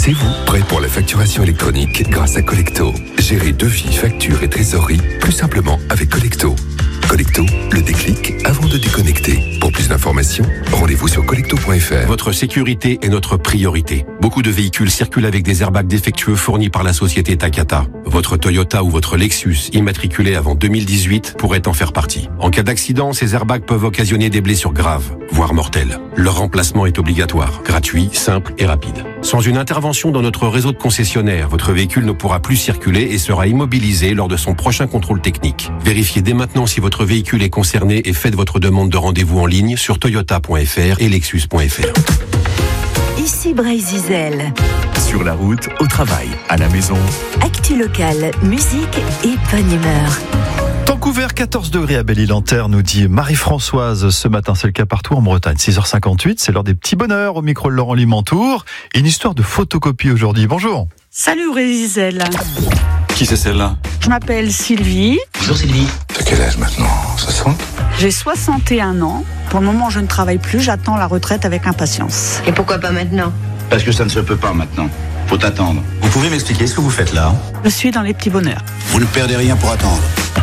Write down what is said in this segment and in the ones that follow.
C'est vous, prêt pour la facturation électronique grâce à Collecto. Gérez devis, factures et trésorerie plus simplement avec Collecto. Collecto, le déclic avant de déconnecter. Pour plus d'informations, rendez-vous sur collecto.fr. Votre sécurité est notre priorité. Beaucoup de véhicules circulent avec des airbags défectueux fournis par la société Takata. Votre Toyota ou votre Lexus, immatriculé avant 2018, pourrait en faire partie. En cas d'accident, ces airbags peuvent occasionner des blessures graves, voire mortelles. Leur remplacement est obligatoire, gratuit, simple et rapide. Sans une intervention dans notre réseau de concessionnaires, votre véhicule ne pourra plus circuler et sera immobilisé lors de son prochain contrôle technique. Vérifiez dès maintenant si votre véhicule est concerné et faites votre demande de rendez-vous en ligne sur toyota.fr et lexus.fr. Ici Bray-Zizel. Sur la route, au travail, à la maison. Actu locale, musique et bonne humeur. Temps couvert, 14 degrés à Belle-Île-en-Terre, nous dit Marie-Françoise. Ce matin, c'est le cas partout en Bretagne. 6h58, c'est l'heure des petits bonheurs. Au micro de Laurent Limantour. Une histoire de photocopie aujourd'hui. Bonjour. Salut Bray-Zizel. Qui c'est celle-là ? Je m'appelle Sylvie. Bonjour Sylvie. T'as quel âge maintenant ? 60 ? J'ai 61 ans. Pour le moment, je ne travaille plus. J'attends la retraite avec impatience. Et pourquoi pas maintenant ? Parce que ça ne se peut pas maintenant. Faut attendre. Vous pouvez m'expliquer ce que vous faites là ? Je suis dans les petits bonheurs. Vous ne perdez rien pour attendre.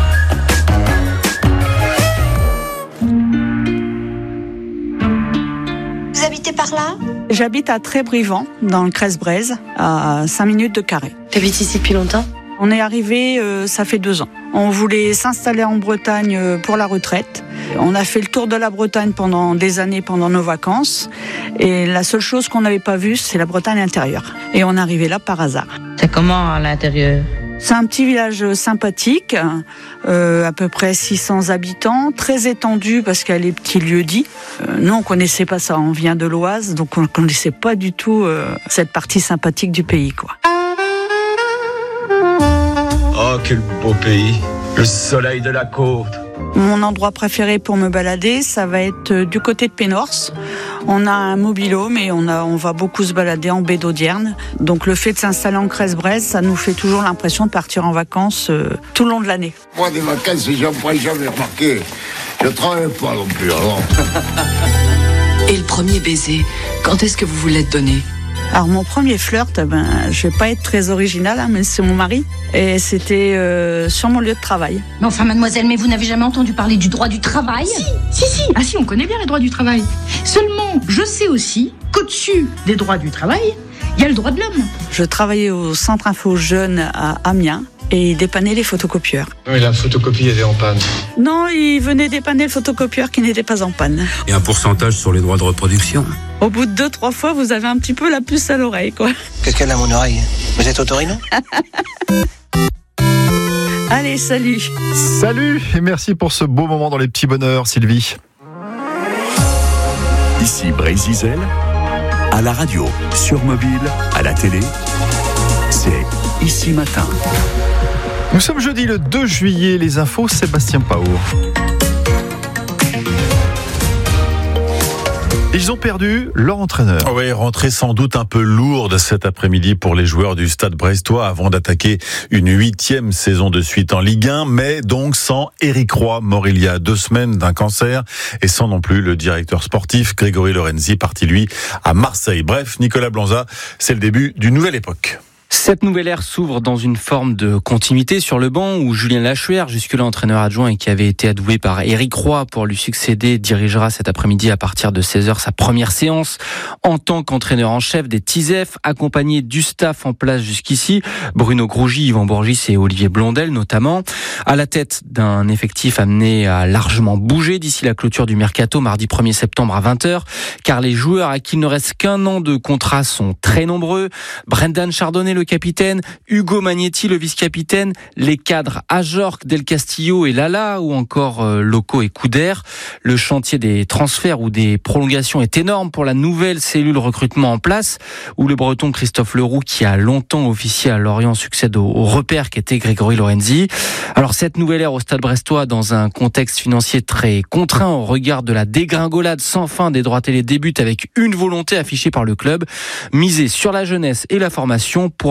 Vous habitez par là ? J'habite à Trébrivant, dans le Cresse-Braise, à 5 minutes de Carré. T'habites ici depuis longtemps ? On est arrivé, ça fait 2 ans. On voulait s'installer en Bretagne pour la retraite. On a fait le tour de la Bretagne pendant des années, pendant nos vacances. Et la seule chose qu'on n'avait pas vue, c'est la Bretagne intérieure. Et on est arrivé là par hasard. C'est comment à l'intérieur ? C'est un petit village sympathique, à peu près 600 habitants, très étendu parce qu'il y a les petits lieux-dits. Nous, on connaissait pas ça, on vient de l'Oise, donc on connaissait pas du tout cette partie sympathique du pays, quoi. Oh, quel beau pays. Le soleil de la côte. Mon endroit préféré pour me balader, ça va être du côté de Pénors. On a un mobil-home et on va beaucoup se balader en baie d'Audierne. Donc le fait de s'installer en Cresse-Braise, ça nous fait toujours l'impression de partir en vacances tout le long de l'année. Moi, des vacances, j'en pourrais jamais remarquer. Je travaille pas non plus, alors. Et le premier baiser, quand est-ce que vous vous l'êtes donné ? Alors mon premier flirt, je vais pas être très originale, mais c'est mon mari. Et c'était sur mon lieu de travail. Mais enfin mademoiselle, mais vous n'avez jamais entendu parler du droit du travail ? Si. Ah si, on connaît bien les droits du travail. Seulement, je sais aussi qu'au-dessus des droits du travail, il y a le droit de l'homme. Je travaillais au Centre Info Jeunes à Amiens. Et il dépannait les photocopieurs. Oui, la photocopie était en panne. Non, il venait dépanner le photocopieur qui n'était pas en panne. Et un pourcentage sur les droits de reproduction ? Au bout de 2-3 fois, vous avez un petit peu la puce à l'oreille, quoi. Qu'est-ce qu'elle a à mon oreille ? Vous êtes Autorino ? Allez, salut. Salut et merci pour ce beau moment dans les petits bonheurs, Sylvie. Ici Bray-Zizel, à la radio, sur mobile, à la télé, c'est Ici Matin. Nous sommes jeudi le 2 juillet, les infos, Sébastien Pao. Ils ont perdu leur entraîneur. Oui, rentrée sans doute un peu lourde cet après-midi pour les joueurs du Stade brestois avant d'attaquer une 8e saison de suite en Ligue 1, mais donc sans Éric Roy, mort il y a 2 semaines d'un cancer, et sans non plus le directeur sportif Grégory Lorenzi, parti lui à Marseille. Bref, Nicolas Blanza, c'est le début d'une nouvelle époque. Cette nouvelle ère s'ouvre dans une forme de continuité sur le banc où Julien Lachuer, jusque-là entraîneur adjoint et qui avait été adoué par Éric Roy pour lui succéder, dirigera cet après-midi à partir de 16h sa première séance en tant qu'entraîneur en chef des TISEF, accompagné du staff en place jusqu'ici, Bruno Grougy, Yvan Bourgis et Olivier Blondel notamment, à la tête d'un effectif amené à largement bouger d'ici la clôture du mercato mardi 1er septembre à 20h, car les joueurs à qui il ne reste qu'un an de contrat sont très nombreux. Brendan Chardonnay, le capitaine, Hugo Magnetti, le vice-capitaine, les cadres Ajorc, Del Castillo et Lala, ou encore Loco et Couder. Le chantier des transferts ou des prolongations est énorme pour la nouvelle cellule recrutement en place, où le breton Christophe Leroux, qui a longtemps officié à Lorient, succède au repère qu'était Grégory Lorenzi. Alors cette nouvelle ère au Stade brestois, dans un contexte financier très contraint au regard de la dégringolade sans fin des droits télé, débute avec une volonté affichée par le club, miser sur la jeunesse et la formation pour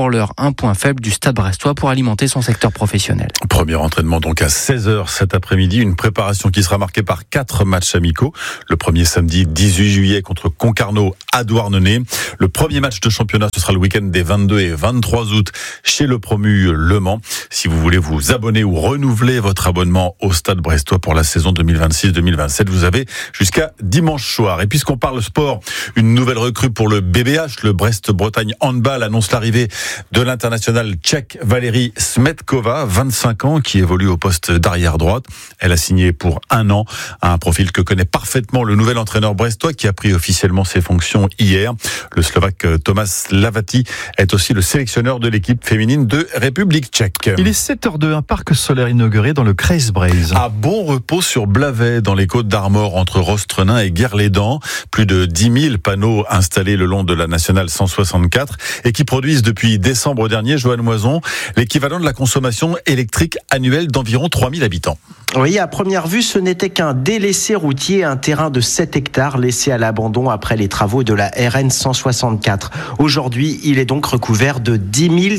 pour l'heure un point faible du Stade brestois pour alimenter son secteur professionnel. Premier entraînement donc à 16h cet après-midi, une préparation qui sera marquée par 4 matchs amicaux. Le premier samedi 18 juillet contre Concarneau à Douarnenez. Le premier match de championnat, ce sera le week-end des 22 et 23 août chez le promu Le Mans. Si vous voulez vous abonner ou renouveler votre abonnement au Stade brestois pour la saison 2026-2027, vous avez jusqu'à dimanche soir. Et puisqu'on parle sport, une nouvelle recrue pour le BBH, le Brest-Bretagne Handball, annonce l'arrivée de l'internationale tchèque Valérie Smetkova, 25 ans, qui évolue au poste d'arrière droite. Elle a signé pour 1 an, un profil que connaît parfaitement le nouvel entraîneur brestois qui a pris officiellement ses fonctions hier. Le Slovaque Tomáš Hlaváček est aussi le sélectionneur de l'équipe féminine de République tchèque. Il est 7h02, un parc solaire inauguré dans le Kreisbreizh. À bon repos sur Blavet, dans les Côtes d'Armor, entre Rostrenain et Guerlédan. Plus de 10 000 panneaux installés le long de la nationale 164 et qui produisent depuis décembre dernier, Joanne Moison, l'équivalent de la consommation électrique annuelle d'environ 3 000 habitants. Oui, à première vue, ce n'était qu'un délaissé routier, un terrain de 7 hectares laissé à l'abandon après les travaux de la RN 164. Aujourd'hui, il est donc recouvert de 10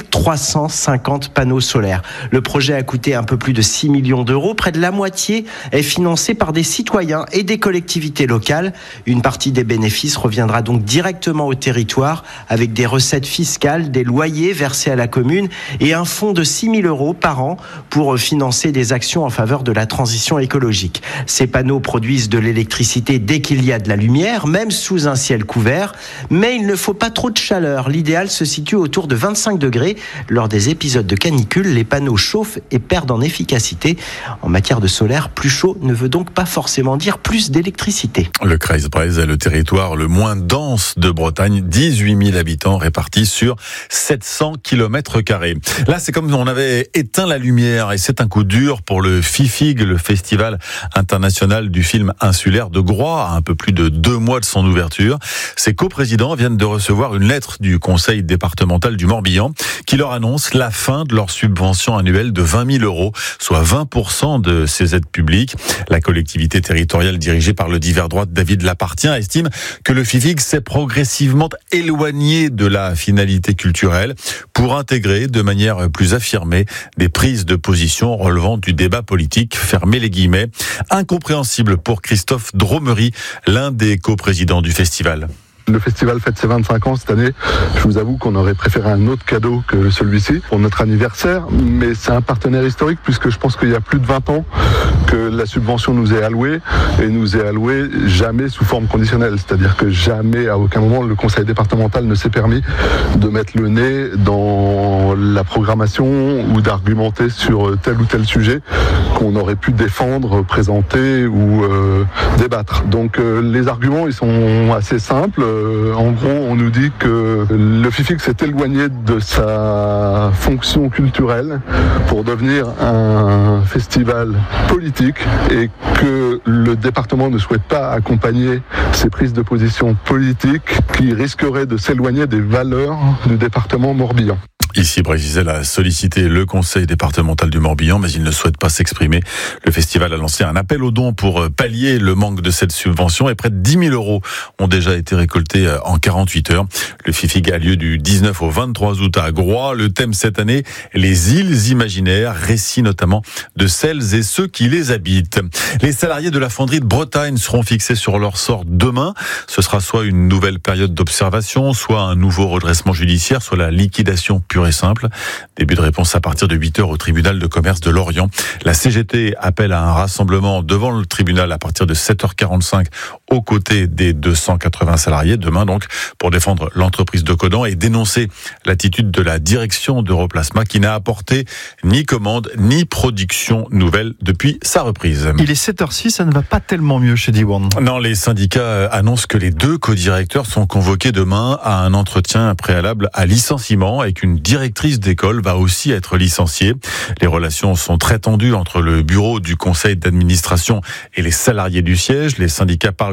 350 panneaux solaires. Le projet a coûté un peu plus de 6 millions d'euros. Près de la moitié est financé par des citoyens et des collectivités locales. Une partie des bénéfices reviendra donc directement au territoire avec des recettes fiscales, des loyers versés à la commune et un fonds de 6 000 euros par an pour financer des actions en faveur de la transition écologique. Ces panneaux produisent de l'électricité dès qu'il y a de la lumière, même sous un ciel couvert, mais il ne faut pas trop de chaleur. L'idéal se situe autour de 25 degrés. Lors des épisodes de canicule, les panneaux chauffent et perdent en efficacité. En matière de solaire, plus chaud ne veut donc pas forcément dire plus d'électricité. Le Kreisbreizh est le territoire le moins dense de Bretagne, 18 000 habitants répartis sur 700 km². Là, c'est comme si on avait éteint la lumière et c'est un coup dur pour le FIFIG, le Festival international du film insulaire de Groix, à un peu plus de 2 mois de son ouverture. Ses coprésidents viennent de recevoir une lettre du conseil départemental du Morbihan qui leur annonce la fin de leur subvention annuelle de 20 000 euros, soit 20% de ses aides publiques. La collectivité territoriale dirigée par le divers droite David Lapartien estime que le FIFIG s'est progressivement éloigné de la finalité culturelle pour intégrer de manière plus affirmée des prises de position relevant du débat politique, fermez les guillemets. Incompréhensible pour Christophe Dromery, l'un des coprésidents du festival. Le festival fête ses 25 ans cette année. Je vous avoue qu'on aurait préféré un autre cadeau que celui-ci pour notre anniversaire, mais c'est un partenaire historique puisque je pense qu'il y a plus de 20 ans que la subvention nous est allouée et nous est allouée jamais sous forme conditionnelle. C'est-à-dire que jamais, à aucun moment, le conseil départemental ne s'est permis de mettre le nez dans la programmation ou d'argumenter sur tel ou tel sujet qu'on aurait pu défendre, présenter ou débattre. Donc les arguments, ils sont assez simples. En gros, on nous dit que le FIFIG s'est éloigné de sa fonction culturelle pour devenir un festival politique et que le département ne souhaite pas accompagner ces prises de position politiques qui risqueraient de s'éloigner des valeurs du département Morbihan. Ici, Brésil a sollicité le conseil départemental du Morbihan, mais il ne souhaite pas s'exprimer. Le festival a lancé un appel aux dons pour pallier le manque de cette subvention et près de 10 000 euros ont déjà été récoltés en 48 heures. Le FIFIG a lieu du 19 au 23 août à Groix. Le thème cette année, les îles imaginaires, récits notamment de celles et ceux qui les habitent. Les salariés de la fonderie de Bretagne seront fixés sur leur sort demain. Ce sera soit une nouvelle période d'observation, soit un nouveau redressement judiciaire, soit la liquidation pure et simple. Début de réponse à partir de 8h au tribunal de commerce de Lorient. La CGT appelle à un rassemblement devant le tribunal à partir de 7h45 aux côtés des 280 salariés demain donc pour défendre l'entreprise de Codan et dénoncer l'attitude de la direction d'Europlasma qui n'a apporté ni commande ni production nouvelle depuis sa reprise. Il est 7h06, ça ne va pas tellement mieux chez D1. Non, les syndicats annoncent que les 2 co-directeurs sont convoqués demain à un entretien préalable à licenciement avec une directrice d'école va aussi être licenciée. Les relations sont très tendues entre le bureau du conseil d'administration et les salariés du siège. Les syndicats parlent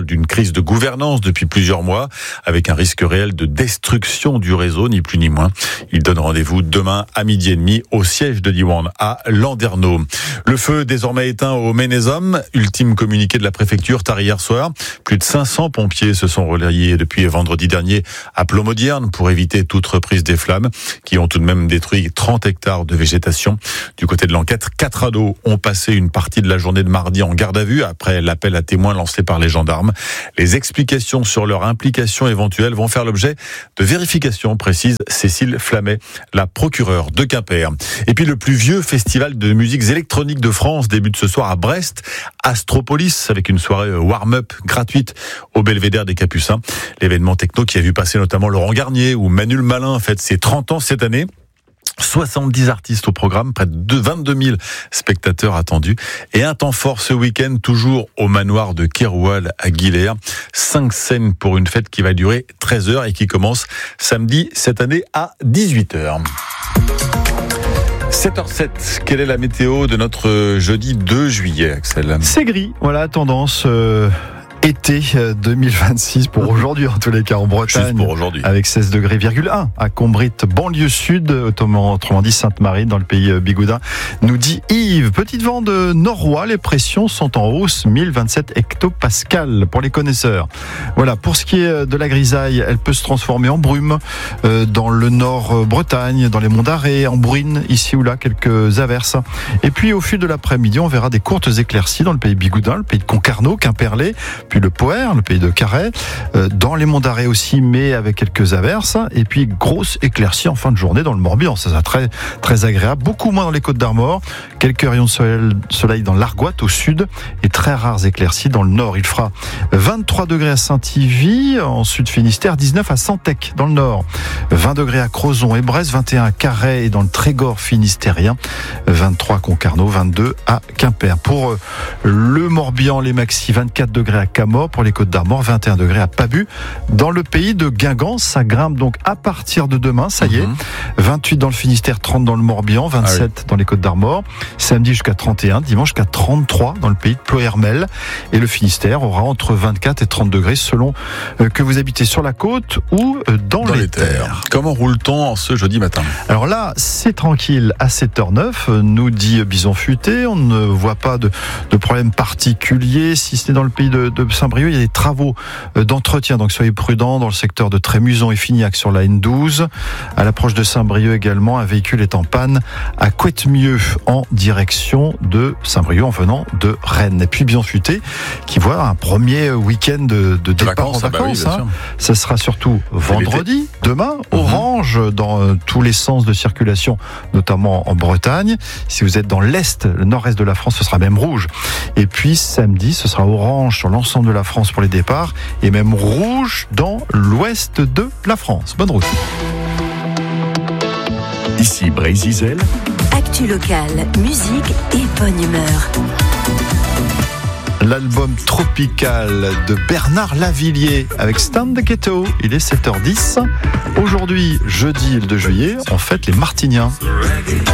d'une crise de gouvernance depuis plusieurs mois, avec un risque réel de destruction du réseau, ni plus ni moins. Il donne rendez-vous demain à 12h30 au siège de Diwan à Landerneau. Le feu désormais éteint au Ménézum, ultime communiqué de la préfecture tard hier soir. Plus de 500 pompiers se sont relayés depuis vendredi dernier à Plomodierne pour éviter toute reprise des flammes qui ont tout de même détruit 30 hectares de végétation. Du côté de l'enquête, 4 ados ont passé une partie de la journée de mardi en garde à vue après l'appel à témoins lancé par les gendarmes. Les explications sur leur implication éventuelle vont faire l'objet de vérifications, précise Cécile Flamet, la procureure de Quimper. Et puis le plus vieux festival de musiques électroniques de France débute ce soir à Brest, Astropolis, avec une soirée warm-up gratuite au Belvédère des Capucins. L'événement techno qui a vu passer notamment Laurent Garnier ou Manu le Malin fête ses 30 ans cette année. 70 artistes au programme, près de 22 000 spectateurs attendus. Et un temps fort ce week-end, toujours au manoir de Keroual à Guilher. 5 scènes pour une fête qui va durer 13 heures et qui commence samedi cette année à 18h. 7h07, quelle est la météo de notre jeudi 2 juillet, Axel ? C'est gris, voilà, tendance... été 2026 pour aujourd'hui, en tous les cas en Bretagne. Juste pour aujourd'hui. Avec 16,1 degrés à Combrit, banlieue sud, autrement dit Sainte-Marie, dans le pays bigoudin, nous dit Yves. Petit vent de nord-ouest, les pressions sont en hausse, 1027 hectopascales pour les connaisseurs. Voilà, pour ce qui est de la grisaille, elle peut se transformer en brume dans le nord Bretagne, dans les monts d'Arrée, en bruine, ici ou là, quelques averses. Et puis au fil de l'après-midi, on verra des courtes éclaircies dans le pays bigoudin, le pays de Concarneau, Quimperlé, puis le Poher, le pays de Carhaix, dans les monts d'Arrée aussi, mais avec quelques averses, et puis grosse éclaircie en fin de journée dans le Morbihan, ça sera très, très agréable, beaucoup moins dans les Côtes d'Armor, quelques rayons de soleil dans l'Argoate au sud, et très rares éclaircies dans le nord. Il fera 23 degrés à Saint-Yvy, en sud Finistère, 19 à Santec dans le nord, 20 degrés à Crozon et Brest, 21 à Carhaix et dans le Trégor finistérien, 23 à Concarneau, 22 à Quimper. Pour le Morbihan, les maxi, 24 degrés à Camors, pour les Côtes d'Armor, 21 degrés à Pabu. Dans le pays de Guingamp, ça grimpe donc à partir de demain, ça y est. 28 dans le Finistère, 30 dans le Morbihan, 27 dans les Côtes d'Armor. Samedi jusqu'à 31, dimanche jusqu'à 33 dans le pays de Ploërmel. Et le Finistère aura entre 24 et 30 degrés selon que vous habitez sur la côte ou dans les terres. Comment roule-t-on ce jeudi matin ? Alors là, c'est tranquille à 7h09, nous dit Bison Futé. On ne voit pas de problème particulier, si ce n'est dans le pays de Saint-Brieuc. Il y a des travaux d'entretien, donc soyez prudents dans le secteur de Trémuson et Fignac sur la N12. À l'approche de Saint-Brieuc également, un véhicule est en panne à Couette-Mieux en direction de Saint-Brieuc en venant de Rennes. Et puis Bison Futé qui voit un premier week-end de départ en vacances. Ça sera surtout vendredi, demain, orange dans tous les sens de circulation, notamment en Bretagne. Si vous êtes dans l'est, le nord-est de la France, ce sera même rouge. Et puis samedi, ce sera orange sur l'ensemble de la France pour les départs et même rouge dans l'ouest de la France. Bonne route. Ici Brésil. Actu locale, musique et bonne humeur. L'album Tropical de Bernard Lavillier avec Stan de Ghetto. Il est 7h10. Aujourd'hui, jeudi 2 juillet, on fête les Martiniens.